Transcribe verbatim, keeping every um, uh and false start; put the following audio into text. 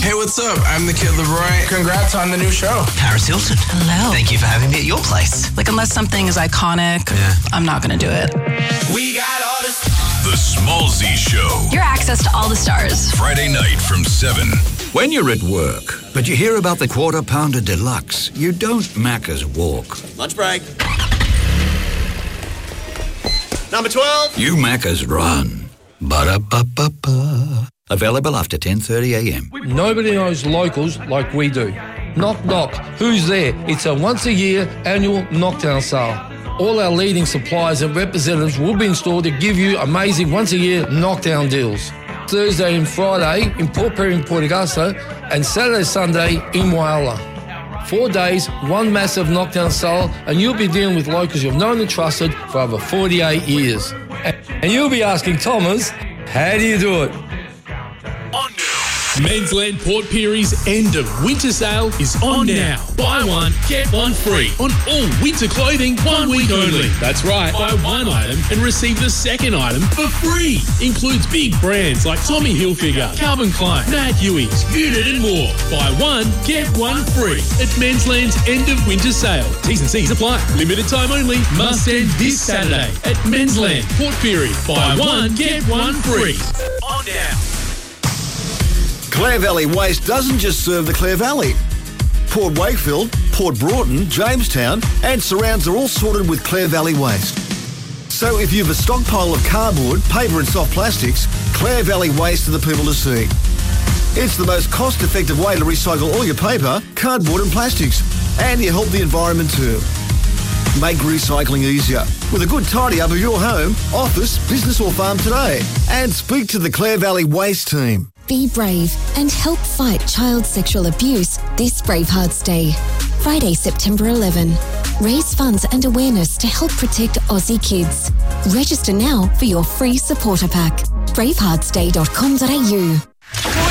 Hey, what's up? I'm the Kid Leroy. Congrats on the new show. Paris Hilton. Hello. Thank you for having me at your place. Like, unless something is iconic, Yeah. I'm not going to do it. We got all this. The Small Z Show. Your access to all the stars. Friday night from seven. When you're at work, but you hear about the Quarter Pounder Deluxe, you don't Macca's walk. Lunch break. Number twelve. You Macca's run. Ba-da-ba-ba-ba. Available after ten thirty a m. Nobody knows locals like we do. Knock, knock. Who's there? It's a once-a-year annual knockdown sale. All our leading suppliers and representatives will be installed to give you amazing once-a-year knockdown deals. Thursday and Friday in Port Perry and Port Augusta, and Saturday, Sunday in Whyalla. Four days, one massive knockdown sale, and you'll be dealing with locals you've known and trusted for over forty-eight years. And you'll be asking Thomas, how do you do it? Mensland Port Perry's end of winter sale is on now. Buy one, get one free on all winter clothing one week only. That's right. Buy one item and receive the second item for free. Includes big brands like Tommy Hilfiger, Calvin Klein, Nat Hewings, Unit and more. Buy one, get one free at Mensland's end of winter sale. T's and C's apply. Limited time only. Must end this Saturday at Mensland Port Perry. Buy one, get one free. On now. Clare Valley Waste doesn't just serve the Clare Valley. Port Wakefield, Port Broughton, Jamestown and surrounds are all sorted with Clare Valley Waste. So if you have a stockpile of cardboard, paper and soft plastics, Clare Valley Waste are the people to see. It's the most cost-effective way to recycle all your paper, cardboard and plastics. And you help the environment too. Make recycling easier with a good tidy up of your home, office, business or farm today. And speak to the Clare Valley Waste team. Be brave and help fight child sexual abuse this Bravehearts Day. Friday, September eleventh. Raise funds and awareness to help protect Aussie kids. Register now for your free supporter pack. bravehearts day dot com dot a u